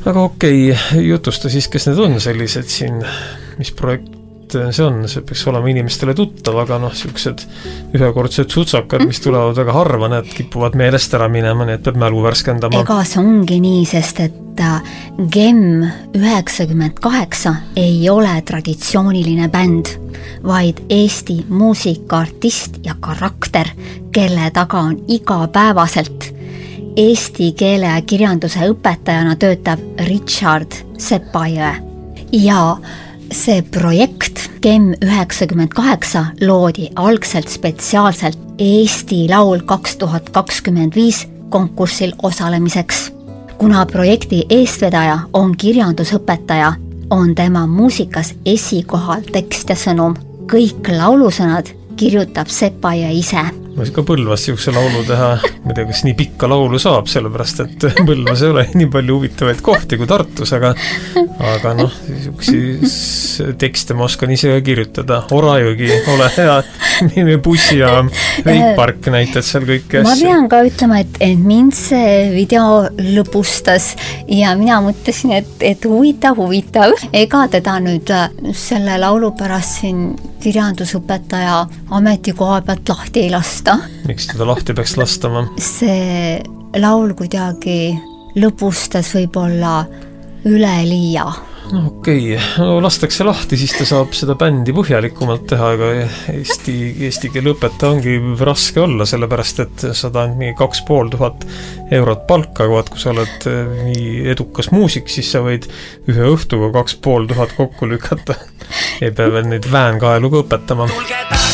Aga okei, jutusta siis, kes need on sellised siin, mis projekt see on, see peaks olema inimestele tuttav, aga sellised ühekordsed sutsakad, mis tulevad väga harva, need kipuvad meelest ära minema, nii et peab mälu värskendama. Ega see ongi nii, sest et GEM 98 ei ole traditsiooniline bänd, vaid Eesti muusikaartist ja karakter, kelle taga on igapäevaselt eesti keele ja kirjanduse õpetajana töötab Richard Sepajõe. Ja see projekt GEM 98 loodi algselt spetsiaalselt Eesti Laul 2025 konkursil osalemiseks. Kuna projekti eestvedaja on kirjandusõpetaja, on tema muusikas esikohal tekst ja sõnum. Kõik laulusõnad kirjutab Sepajõe ise. Ma ka Põlvas siukse laulu teha, ma tea, kas nii pikka laulu saab, sellepärast, et Põlvas ei ole nii palju huvitavaid kohti kui Tartus, aga siuksi tekste ma oskan ise kirjutada. Orajõgi, ole hea, bussijaam, Veikpark näitad seal kõike. Ma pean ka ütlema, et mind see video lõpustas ja mina mõtlesin, et huvitav. Ega teda nüüd selle laulu pärast siin kirjandusõpetaja ametikoha pealt lahti ei lasta. Miks teda lahti peaks lastama? See laul kuidagi lõpustas võib-olla üleliia. Okei, lastakse lahti, siis ta saab seda bändi põhjalikumalt teha, aga eesti keele õpetaja ongi raske olla, sellepärast, et saad mingi 2500 eurot palka, kui sa oled nii edukas muusik, siis sa võid ühe õhtuga 2500 kokku lükata. Ei pea veel neid väänkaeluga õpetama.